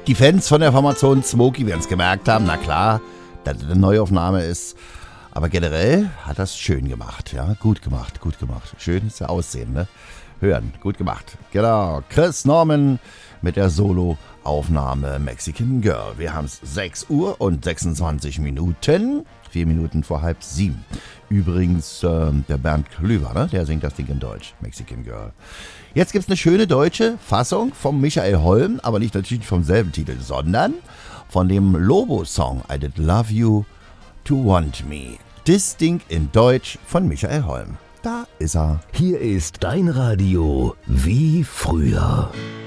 Die Fans von der Formation Smokey werden es gemerkt haben, na klar, dass das eine Neuaufnahme ist. Aber generell hat das schön gemacht, ja, gut gemacht. Schön ist ja Aussehen, ne? Hören, gut gemacht. Genau, Chris Norman mit der Solo-Aufnahme Mexican Girl. Wir haben es 6 Uhr und 26 Minuten, 4 Minuten vor 6:30. Übrigens der Bernd Klüver, ne? Der singt das Ding in Deutsch, Mexican Girl. Jetzt gibt es eine schöne deutsche Fassung von Michael Holm, aber nicht natürlich vom selben Titel, sondern von dem Lobo-Song I Did Love You to Want Me. Das Ding in Deutsch von Michael Holm. Da ist er. Hier ist dein Radio wie früher.